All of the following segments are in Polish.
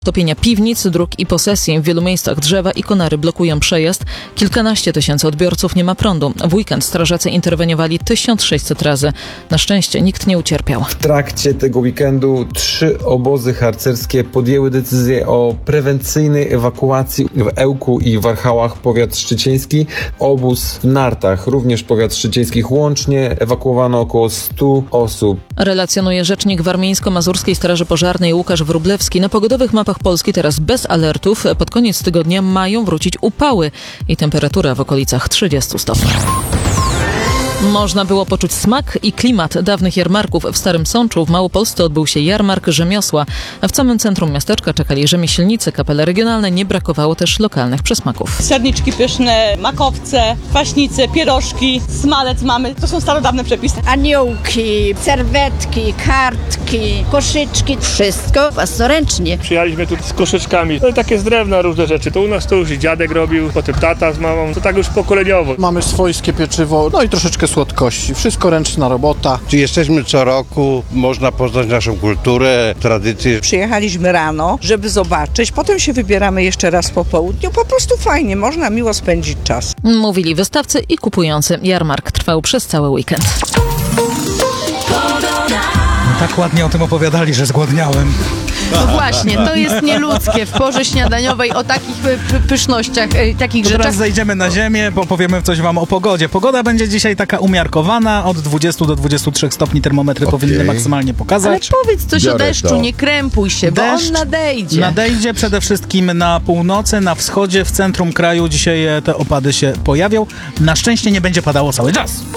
Topienia piwnic, dróg i posesji. W wielu miejscach drzewa i konary blokują przejazd. Kilkanaście tysięcy odbiorców nie ma prądu. W weekend strażacy interweniowali 1600 razy. Na szczęście nikt nie ucierpiał. W trakcie tego weekendu 3 obozy harcerskie podjęły decyzję o prewencyjnej ewakuacji w Ełku i Warchałach, powiat szczeciński. Obóz w Nartach, również powiat szczeciński. Łącznie ewakuowano około 100 osób. Relacjonuje rzecznik Warmińsko-Mazurskiej Straży Pożarnej Łukasz Wróblewski. Na pogodowych mapach Polski teraz bez alertów. Pod koniec tygodnia mają wrócić upały i temperatura w okolicach 30 stopni. Można było poczuć smak i klimat dawnych jarmarków. W Starym Sączu w Małopolsce odbył się jarmark rzemiosła. W samym centrum miasteczka czekali rzemieślnicy, kapele regionalne, nie brakowało też lokalnych przysmaków. Serniczki pyszne, makowce, kwaśnice, pierożki, smalec mamy. To są starodawne przepisy. Aniołki, serwetki, kartki, koszyczki, wszystko własnoręcznie. Przyjechaliśmy tu z koszyczkami, no takie z drewna różne rzeczy. To u nas to już i dziadek robił, potem tata z mamą, to tak już pokoleniowo. Mamy swojskie pieczywo, no i troszeczkę słodkości. Wszystko ręczna robota. Jesteśmy co roku, można poznać naszą kulturę, tradycje. Przyjechaliśmy rano, żeby zobaczyć, potem się wybieramy jeszcze raz po południu. Po prostu fajnie, można miło spędzić czas. Mówili wystawcy i kupujący. Jarmark trwał przez cały weekend. Tak ładnie o tym opowiadali, że zgłodniałem. No właśnie, to jest nieludzkie w porze śniadaniowej o takich pysznościach, takich rzeczach. Teraz zejdziemy na ziemię, bo powiemy coś wam o pogodzie. Pogoda będzie dzisiaj taka umiarkowana, od 20 do 23 stopni termometry powinny maksymalnie pokazać. Ale powiedz coś o deszczu, nie krępuj się, bo on nadejdzie. Nadejdzie przede wszystkim na północy, na wschodzie, w centrum kraju. Dzisiaj te opady się pojawią. Na szczęście nie będzie padało cały czas.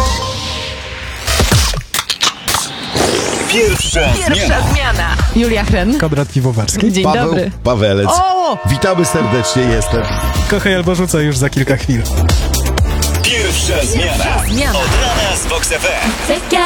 Pierwsza zmiana. Julia Hren. Konrad Piwowarski. Dzień dobry. Pawelec. Witamy serdecznie, jestem. Kochaj albo rzucę już za kilka chwil. Pierwsza zmiana. Od rana z Vox FM.